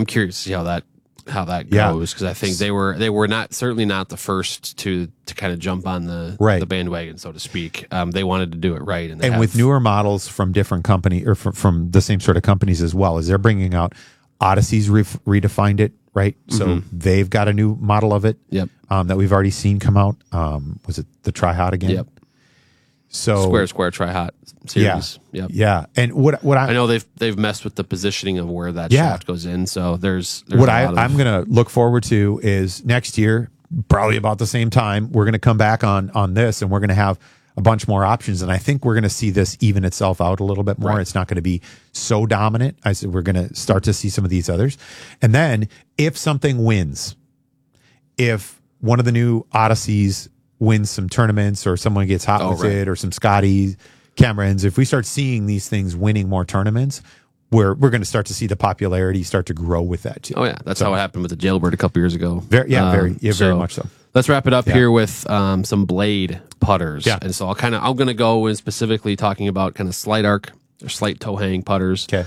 I'm curious to see how that Yeah. goes, because I think they were certainly not the first to kind of jump on the bandwagon, so to speak. They wanted to do it right, and with newer models from different company or from the same sort of companies as well, as they're bringing out Odyssey's redefined it, right? So they've got a new model of it. Yep. That we've already seen come out. Was it the Tri-Hot again? Yep. So Square Tri-Hot series. Yeah. Yep. Yeah. And what I know they've messed with the positioning of where that shaft goes in. So there's what I'm going to look forward to is next year, probably about the same time, we're going to come back on this, and we're going to have a bunch more options. And I think we're going to see this even itself out a little bit more. Right. It's not going to be so dominant. I said we're going to start to see some of these others. And then if something wins, if one of the new Odysseys wins some tournaments, or someone gets hot with it, or some Scotty Camerons, if we start seeing these things winning more tournaments, we're going to start to see the popularity start to grow with that too. Oh yeah, that's how it happened with the Jailbird a couple years ago. Very much so. Let's wrap it up here with some Blade putters. Yeah. And so I'm going to go in specifically talking about kind of slight arc or slight toe hang putters. Okay.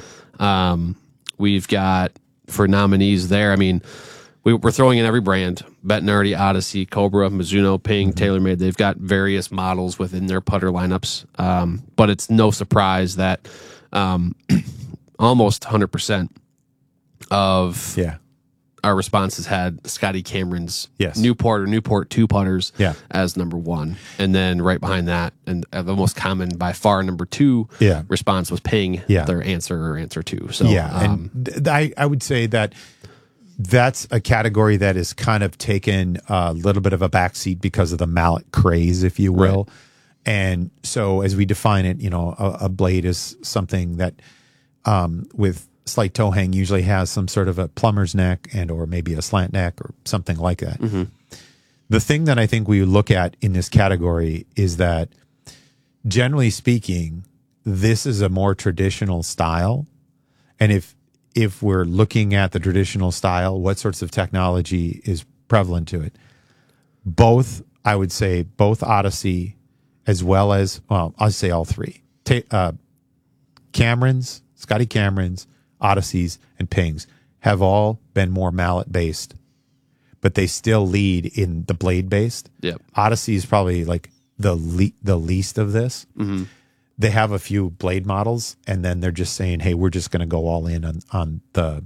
We've got for nominees there. I mean, we're throwing in every brand: Bettinardi, Odyssey, Cobra, Mizuno, Ping, TaylorMade. They've got various models within their putter lineups. But it's no surprise that almost 100% of our responses had Scotty Cameron's Newport or Newport 2 putters as number one. And then right behind that, and the most common by far number 2 response was Ping, their answer or answer 2. So and I would say that's a category that has kind of taken a little bit of a backseat because of the mallet craze, if you will. Right. And so as we define it, a blade is something that with slight toe hang usually has some sort of a plumber's neck and or maybe a slant neck or something like that. Mm-hmm. The thing that I think we look at in this category is that, generally speaking, this is a more traditional style. And if we're looking at the traditional style, what sorts of technology is prevalent to it? I would say both Odyssey as well as, I'll say all three. Camerons, Scotty Camerons, Odysseys, and Pings have all been more mallet-based, but they still lead in the blade-based. Yep. Odyssey is probably like the least of this. Mm-hmm. They have a few blade models, and then they're just saying, hey, we're just going to go all in on the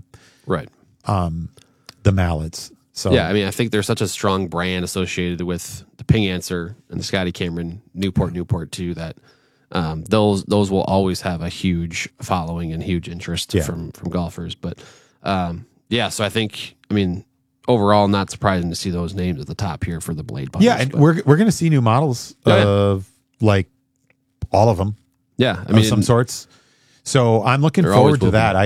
the mallets. So yeah, I mean, I think there's such a strong brand associated with the Ping Answer and the Scotty Cameron Newport 2 that those will always have a huge following and huge interest from golfers. But so I think, I mean, overall, not surprising to see those names at the top here for the blade putters. Yeah, and we're going to see new models of like all of them. Yeah, I mean, of some sorts. So I'm looking forward to that.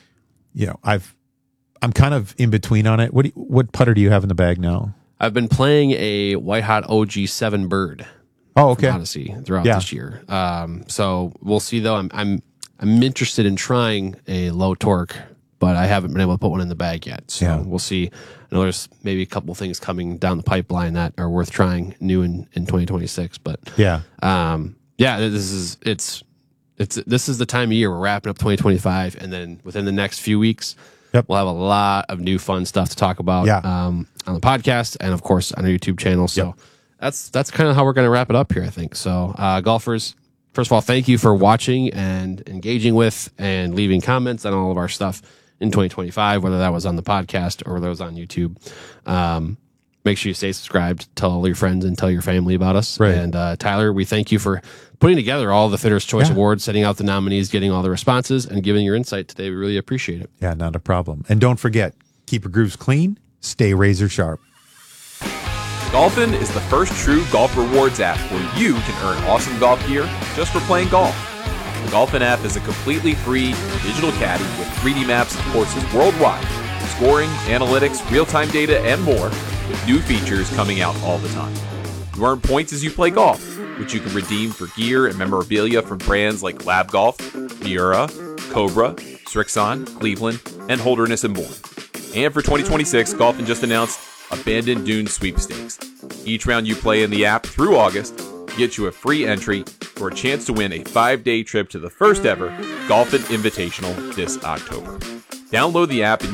I'm kind of in between on it. What putter do you have in the bag now? I've been playing a White Hot OG 7 Bird. Oh, okay. Odyssey throughout this year. So we'll see though. I'm interested in trying a low torque, but I haven't been able to put one in the bag yet. So we'll see. I know there's maybe a couple things coming down the pipeline that are worth trying new in 2026. But this is the time of year we're wrapping up 2025, and then within the next few weeks, we'll have a lot of new fun stuff to talk about on the podcast and of course on our YouTube channel. So that's kind of how we're going to wrap it up here, I think. So golfers, first of all, thank you for watching and engaging with and leaving comments on all of our stuff in 2025, whether that was on the podcast or whether it was on YouTube. Make sure you stay subscribed, tell all your friends and tell your family about us. Right. And Tyler, we thank you for putting together all the Fitters' Choice Awards, setting out the nominees, getting all the responses, and giving your insight today. We really appreciate it. Yeah, not a problem. And don't forget, keep your grooves clean, stay razor sharp. Golfin is the first true golf rewards app where you can earn awesome golf gear just for playing golf. The Golfin app is a completely free digital caddy with 3D maps of courses worldwide, scoring, analytics, real-time data, and more, with new features coming out all the time. You earn points as you play golf, which you can redeem for gear and memorabilia from brands like Lab Golf, Miura, Cobra, Srixon, Cleveland, and Holderness and Bourne. And for 2026, Golfin just announced Abandoned Dunes Sweepstakes. Each round you play in the app through August gets you a free entry for a chance to win a 5-day trip to the first ever Golfin Invitational this October. Download the app and